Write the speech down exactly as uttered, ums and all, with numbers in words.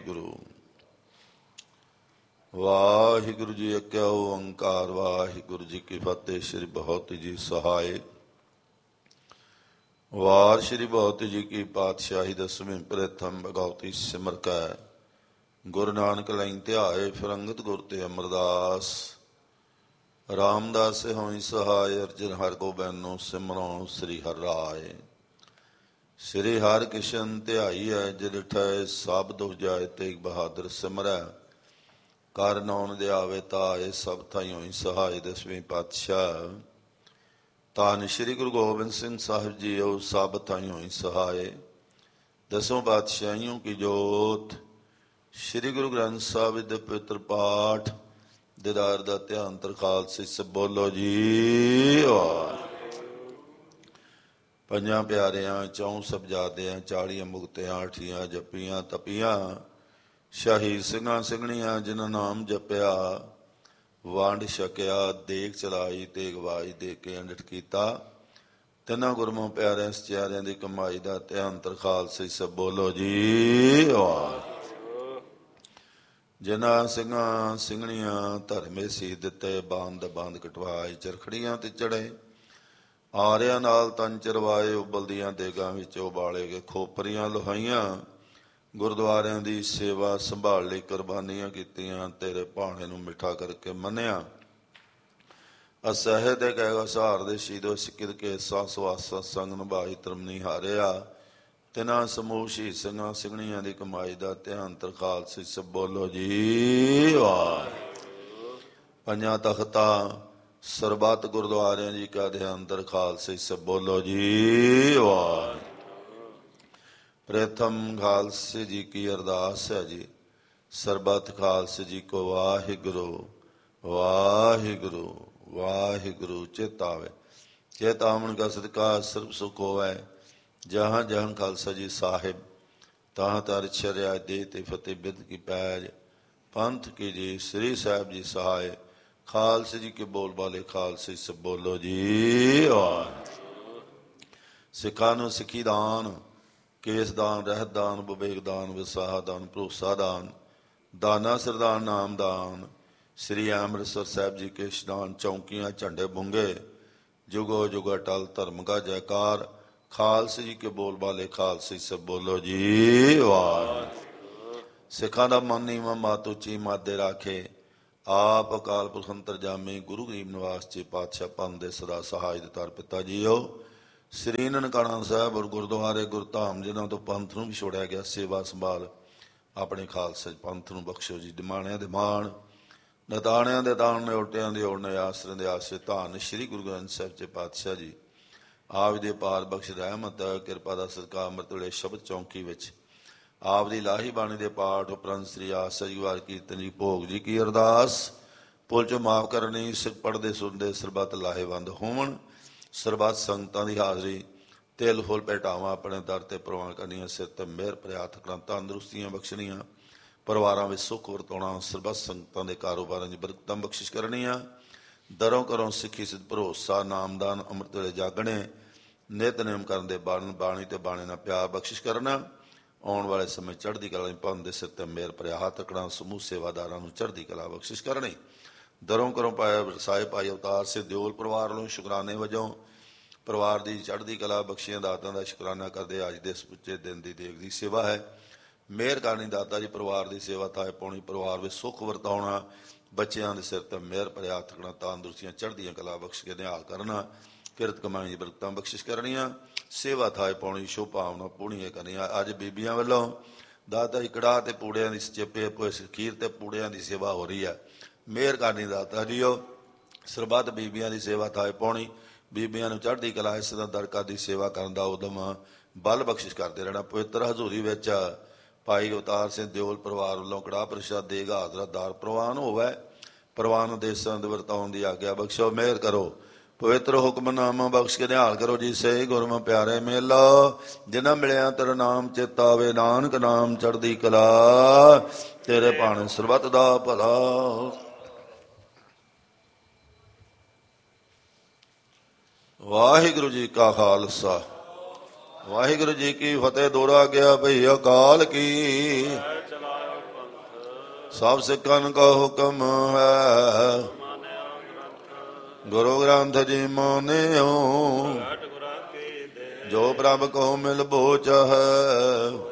ਵਾਹਿਗੁਰੂ। ਵਾਹਿਗੁਰੂ ਜੀ ਅਕਿਆ ਓੰਕਾਰ, ਵਾਹਿਗੁਰੂ ਜੀ ਕੀ ਫਤਿਹ। ਸ਼੍ਰੀ ਬਹੁਤ ਜੀ ਸਹਾਏ। ਵਾਰ ਸ਼੍ਰੀ ਬਹੁਤ ਜੀ ਕੀ ਪਾਤਸ਼ਾਹੀ ਦਸਵੀਂ ਪ੍ਰਥਮ ਭਗਉਤੀ ਸਿਮਰ ਕੈ, ਗੁਰੂ ਨਾਨਕ ਲਈ ਧਿਆਏ ਫਿਰੰਗਤ ਗੁਰ ਤੇ ਅਮਰਦਾਸ। ਰਾਮਦਾਸ ਹੋਈ ਸਹਾਇ, ਅਰਜਨ ਹਰਿ ਗੋਬਿੰਦ ਸਿਮਰੋ ਸ੍ਰੀ ਹਰਿ ਰਾਏ। ਸ੍ਰੀ ਹਰਿ ਕਿਸ਼ਨ ਧਿਆਈ ਹੈ ਜਿ ਡਿਠੈ, ਸਭ ਦੁਖ ਜਾਏ ਤੇਗ ਬਹਾਦਰ ਸਿਮਰੈ। ਕਰ ਨੌਨ ਦਿਆਵੇ ਤਾਏ, ਸਭ ਥਾਈ ਹੋਈ ਸਹਾਇ। ਦਸਵੀਂ ਪਾਤਸ਼ਾਹ ਧੰਨ ਸ਼੍ਰੀ ਗੁਰੂ ਗੋਬਿੰਦ ਸਿੰਘ ਸਾਹਿਬ ਜੀਓ, ਸਭ ਥਾਈ ਹੋਈ ਸਹਾਇ। ਦਸੋਂ ਪਾਤਸ਼ਾਹੀਓਂ ਕੀ ਜੋਤ, ਸ਼੍ਰੀ ਗੁਰੂ ਗ੍ਰੰਥ ਸਾਹਿਬ ਦੇ ਪਵਿੱਤਰ ਪਾਠ ਦੀਦਾਰ ਦਾ ਧਿਆਨ ਤਰਖਾਲਸੇ ਸਭ ਬੋਲੋ ਜੀ। ਪੰਜਾਂ ਪਿਆਰਿਆਂ, ਚੌਂ ਸਬਜ਼ਾਦਿਆਂ, ਚਾਲੀਆਂ ਮੁਕਤਿਆਂ, ਅਠੀਆਂ ਜੱਪੀਆਂ ਤਪੀਆਂ, ਸ਼ਹੀਦ ਸਿੰਘਾਂ ਸਿੰਘਣੀਆਂ ਜਿਨ੍ਹਾਂ ਨਾਮ ਜਪਿਆ, ਵੰਡ ਛਕਿਆ, ਦੇਗ ਚਲਾਈ ਤੇ ਗਵਾਈ ਦੇ ਕੇ ਅੰਡਿਠ ਕੀਤਾ। ਤਿੰਨਾਂ ਗੁਰਮੁਖ ਪਿਆਰਿਆਂ ਸਚਿਆਰਿਆਂ ਦੀ ਕਮਾਈ ਦਾ ਧਿਆਨ ਤਰਖਾਲਸੇ ਸਭ ਬੋਲੋ ਜੀ। ਜਿਨ੍ਹਾਂ ਸਿੰਘਾਂ ਸਿੰਘਣੀਆਂ ਧਰਮੇ ਸੀ ਦਿੱਤੇ, ਬਾਂਦ ਬਾਂਦ ਕਟਵਾਏ, ਚਰਖੜੀਆਂ ਤੇ ਚੜੇ, ਆਰਿਆਂ ਨਾਲ ਤਨ ਚਰਵਾਏ, ਉਬਲਦੀਆਂ ਦੇਗਾਂ ਵਿੱਚ ਉਬਾਲੇ ਗਏ, ਖੋਪਰੀਆਂ ਲੋਹਾਈਆਂ, ਗੁਰਦੁਆਰਿਆਂ ਦੀ ਸੇਵਾ ਸੰਭਾਲ ਲਈ ਕੁਰਬਾਨੀਆਂ ਕੀਤੀਆਂ, ਤੇਰੇ ਭਾਣੇ ਨੂੰ ਮਿੱਠਾ ਕਰਕੇ ਮੰਨਿਆ। ਅਸਹਿ ਦੇ ਕਹਿ ਸਹਾਰ ਦੇ ਸ਼ੀਦੋ ਸਿੱਕਿਤ ਕੇ ਸਾ ਸਵਾਸਾ ਸੰਗ ਨਿਭਾਈ, ਧਰਮ ਹਾਰਿਆ। ਤਿੰਨਾਂ ਸਮੂਹ ਸ਼ਹੀਦ ਸਿੰਘਾਂ ਸਿੰਘਣੀਆਂ ਦੀ ਕਮਾਈ ਦਾ ਧਿਆਨ ਤਰਖਾਲਸੇ ਸਭ ਬੋਲੋ ਜੀ। ਪੰਜਾਂ ਤਖਤਾਂ ਸਰਬੱਤ ਗੁਰਦੁਆਰਿਆਂ ਜੀ ਕਾ ਧਿਆਨ ਤਰਖਾਲਸੇ ਸਭ ਬੋਲੋ ਜੀ। ਪ੍ਰਥਮ ਖਾਲਸੇ ਜੀ ਕੀ ਅਰਦਾਸ ਹੈ ਜੀ, ਸਰਬੱਤ ਖਾਲਸੇ ਜੀ ਕੋ ਵਾਹਿਗੁਰੂ ਵਾਹਿਗੁਰੂ ਵਾਹਿਗੁਰੂ। ਚਿਤ ਆਵੇ ਚਿਤ ਆਵਣ ਕਾ ਸਦਕਾ ਸਰਬ ਸੁਖ ਹੋਵੈ। ਜਹਾਂ ਜਹਾਂ ਖਾਲਸਾ ਜੀ ਸਾਹਿਬ, ਤਾਂ ਤਰ ਛਰਿਆ ਦੇ ਤੇ ਫਤਿਹ ਬਿਦ ਕੀ ਪੈਜ। ਪੰਥ ਕੀ ਜੀ ਸ੍ਰੀ ਸਾਹਿਬ ਜੀ ਸਹਾਇ, ਖਾਲਸੇ ਜੀ ਕੇ ਬੋਲ ਬਾਲੇ ਖਾਲਸੇ ਸਭ ਬੋਲੋ ਜੀ। ਸਿੱਖਾਂ ਨੂੰ ਸਿੱਖੀ ਦਾਨ, ਕੇਸ ਦਾਨ, ਰਹਿਤ ਦਾਨ, ਵਿਵੇਕ ਦਾਨ, ਵਿਸਾਹ ਦਾਨ, ਭਰੋਸਾ ਦਾਨ, ਦਾਨਾ ਸਰਦਾਨ ਨਾਮ ਦਾਨ। ਸ੍ਰੀ ਅੰਮ੍ਰਿਤਸਰ ਸਾਹਿਬ ਜੀ ਕੇ ਇਸ਼ਨਾਨ, ਚੌਂਕੀਆਂ ਝੰਡੇ ਬੁੰਗੇ, ਜੁਗੋ ਜੁਗ ਅਟਲ ਧਰਮ ਕਾ ਜੈਕਾਰ। ਖਾਲਸੇ ਜੀ ਕੇ ਬੋਲ ਬਾਲੇ ਖਾਲਸੇ ਸਭ ਬੋਲੋ ਜੀ। ਸਿੱਖਾਂ ਦਾ ਮਨ ਨੀਵਾਂ ਮੱਤ ਉੱਚੀ ਮਾਦੇ ਰਾਖੇ, ਆਪ ਅਕਾਲ ਪੁਰਖ ਅੰਤਰਜਾਮੀ, ਗੁਰੂ ਗਰੀਬ ਨਿਵਾਸ ਜੀ ਪਾਤਸ਼ਾਹ ਪੰਥ ਦੇ ਸਦਾ ਸਹਾਇ ਦਿੱਤਾਰ ਪਿਤਾ ਜੀਓ। ਸ੍ਰੀ ਨਨਕਾਣਾ ਸਾਹਿਬ ਔਰ ਗੁਰਦੁਆਰੇ ਗੁਰਧਾਮ ਜਿਨ੍ਹਾਂ ਤੋਂ ਪੰਥ ਨੂੰ ਵੀ ਛੋੜਿਆ ਗਿਆ, ਸੇਵਾ ਸੰਭਾਲ ਆਪਣੇ ਖਾਲਸਾ ਪੰਥ ਨੂੰ ਬਖਸ਼ੋ ਜੀ। ਦਿਮਾਣਿਆਂ ਦੇ ਮਾਣ, ਨਦਾਣਿਆਂ ਦੇ ਦਾਣ, ਨਿਓਟਿਆਂ ਦੇ ਓੜਨੇ, ਆਸਰੇ ਦੇ ਆਸਰੇ। ਧੰਨ ਸ਼੍ਰੀ ਗੁਰੂ ਗ੍ਰੰਥ ਸਾਹਿਬ ਜੀ ਪਾਤਸ਼ਾਹ ਜੀ ਆਪ ਦੇ ਪਾਰ ਬਖਸ਼ ਰਹਿਮਤ ਕਿਰਪਾ ਦਾ ਸਦਕਾ ਅੰਮ੍ਰਿਤ ਵੇਲੇ ਸ਼ਬਦ ਚੌਂਕੀ ਵਿੱਚ ਆਪ ਦੀ ਲਾਹੀ ਬਾਣੀ ਦੇ ਪਾਠ ਉਪਰੰਤ ਸ੍ਰੀ ਆਸਾ ਵਾਰ ਕੀਰਤਨ ਜੀ ਭੋਗ ਜੀ ਕੀ ਅਰਦਾਸ। ਭੁੱਲ ਚੋਂ ਮਾਫ ਕਰਨੀ, ਸਿਰ ਪੜ੍ਹਦੇ ਸੁਣਦੇ ਸਰਬੱਤ ਲਾਹੇਵੰਦ ਹੋਵਣ। ਸਰਬੱਤ ਸੰਗਤਾਂ ਦੀ ਹਾਜ਼ਰੀ, ਤਿਲ ਫੁੱਲ ਭੇਟਾਵਾਂ ਆਪਣੇ ਦਰ ਤੇ ਪ੍ਰਵਾਨ ਕਰਨੀਆਂ। ਸਿਰ ਤੇ ਮਿਹਰ ਭਰਿਆ ਥਕਣਾ, ਤੰਦਰੁਸਤੀਆਂ ਬਖਸ਼ਣੀਆਂ, ਪਰਿਵਾਰਾਂ ਵਿੱਚ ਸੁੱਖ ਵਰਤਾਉਣਾ। ਸਰਬੱਤ ਸੰਗਤਾਂ ਦੇ ਕਾਰੋਬਾਰਾਂ 'ਚ ਬਰਕਤਾਂ ਬਖਸ਼ਿਸ਼ ਕਰਨੀਆਂ। ਦਰੋਂ ਘਰੋਂ ਸਿੱਖੀ ਸਿੱਧ ਭਰੋਸਾ, ਨਾਮਦਾਨ, ਅੰਮ੍ਰਿਤ ਵੇਲੇ ਜਾਗਣੇ, ਨਿਤਨੇਮ ਕਰਨ ਦੇ ਬਾਣ, ਬਾਣੀ ਤੇ ਬਾਣੇ ਨਾਲ ਪਿਆਰ ਬਖਸ਼ਿਸ਼ ਕਰਨਾ। ਆਉਣ ਵਾਲੇ ਸਮੇਂ ਚੜ੍ਹਦੀ ਕਲਾ ਪੰਥ ਦੇ ਸਿਰ ਤੇ ਮਿਹਰ ਭਰਿਆ ਹੱਥ ਰੱਖਣਾ। ਸਮੂਹ ਸੇਵਾਦਾਰਾਂ ਨੂੰ ਚੜ੍ਹਦੀ ਕਲਾ ਬਖਸ਼ਿਸ਼ ਕਰਨੀ। ਦਰੋਂ ਘਰੋਂ ਪਾਇਆ ਵਰਸਾਏ ਭਾਈ ਅਵਤਾਰ ਸਿੰਘ ਦਿਓਲ ਪਰਿਵਾਰ ਵੱਲੋਂ ਸ਼ੁਕਰਾਨੇ ਵਜੋਂ ਪਰਿਵਾਰ ਦੀ ਚੜ੍ਹਦੀ ਕਲਾ ਬਖਸ਼ੀਆਂ ਦਾਤਾਂ ਦਾ ਸ਼ੁਕਰਾਨਾ ਕਰਦੇ। ਅੱਜ ਦੇ ਸੁੱਚੇ ਦਿਨ ਦੀ ਦੇਗ ਦੀ ਸੇਵਾ ਹੈ। ਮਿਹਰ ਕਰਨੀ ਦਾਤਾ ਜੀ, ਪਰਿਵਾਰ ਦੀ ਸੇਵਾ ਥਾਏ ਪਾਉਣੀ, ਪਰਿਵਾਰ ਵਿੱਚ ਸੁੱਖ ਵਰਤਾਉਣਾ, ਬੱਚਿਆਂ ਦੇ ਸਿਰ ਤੇ ਮਿਹਰ ਭਰਿਆ ਹੱਥ ਰੱਖਣਾ, ਤੰਦਰੁਸਤੀਆਂ ਚੜ੍ਹਦੀਆਂ ਕਲਾ ਬਖਸ਼ ਕੇ ਨਿਹਾਲ ਕਰਨਾ। ਕਿਰਤ ਕਮਾਈ ਦੀ ਬਰਕਤਾਂ ਬਖਸ਼ਿਸ਼ ਕਰਨੀਆਂ। ਸੇਵਾ ਥਾਏ ਪਾਉਣੀ, ਸ਼ੁਭ ਭਾਵਨਾ ਪੂਰੀਆਂ ਕਰਨੀਆਂ। ਅੱਜ ਬੀਬੀਆਂ ਵੱਲੋਂ ਦਾਤਾ ਜੀ ਕੜਾਹ ਤੇ ਪੂੜਿਆਂ ਦੀ ਚੇਪੇ ਖੀਰ ਤੇ ਪੂੜਿਆਂ ਦੀ ਸੇਵਾ ਹੋ ਰਹੀ ਹੈ। ਮਿਹਰ ਕਰਨੀ ਦਾਤਾ ਜੀਓ। ਸਰਬੱਤ ਬੀਬੀਆਂ ਦੀ ਸੇਵਾ ਥਾਏ ਪਾਉਣੀ, ਬੀਬੀਆਂ ਨੂੰ ਚੜ੍ਹਦੀ ਕਲਾ ਇਸ ਤਰ੍ਹਾਂ ਦਰਕਾ ਦੀ ਸੇਵਾ ਕਰਨ ਦਾ ਉਦਮ ਬਲ ਬਖਸ਼ਿਸ਼ ਕਰਦੇ ਰਹਿਣਾ। ਪਵਿੱਤਰ ਹਜ਼ੂਰੀ ਵਿੱਚ ਭਾਈ ਅਵਤਾਰ ਸਿੰਘ ਦਿਓਲ ਪਰਿਵਾਰ ਵੱਲੋਂ ਕੜਾਹ ਪ੍ਰਸ਼ਾਦ ਦੇਗ ਹਾਜ਼ਰਾ ਦਾਰ ਪ੍ਰਵਾਨ ਹੋਵੇ। ਪ੍ਰਵਾਨ ਦੇਸਾਂ ਦੇ ਵਰਤਾਉਣ ਦੀ ਆਗਿਆ ਬਖਸ਼ੋ। ਮਿਹਰ ਕਰੋ, ਪਵਿੱਤਰ ਹੁਕਮਨਾਮਾ ਬਖਸ਼ ਕੇ ਨਿਹਾਲ ਕਰੋ ਜੀ। ਸੇ ਗੁਰਮ ਪਿਆਰੇ ਮੇਲਾ, ਜਿਨ੍ਹਾਂ ਮਿਲਿਆ ਤੇਰਾ ਨਾਮ ਚੇਤਾਵੇ, ਨਾਨਕ ਨਾਮ ਚੜ੍ਹਦੀ ਕਲਾ, ਤੇਰੇ ਭਾਣੇ ਸਰਬੱਤ ਦਾ ਭਲਾ। ਵਾਹਿਗੁਰੂ ਜੀ ਕਾ ਖਾਲਸਾ, ਵਾਹਿਗੁਰੂ ਜੀ ਕੀ ਫਤਿਹ। ਦੋਹਰਾ ਗਿਆ ਭਈ ਅਕਾਲ ਕੀ। ਸਭ ਸਿੱਖਾਂ ਕਾ ਹੁਕਮ ਹੈ, ਗੁਰੂ ਗ੍ਰੰਥ ਜੀ ਮਾਨਿਓ। ਜੋ ਪ੍ਰਭ ਕੋ ਮਿਲ ਬੋਚ ਹੈ,